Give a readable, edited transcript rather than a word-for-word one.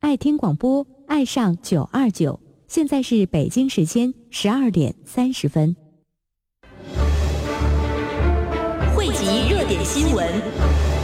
爱听广播，爱上929。现在是北京时间12:30。 汇集热点新闻，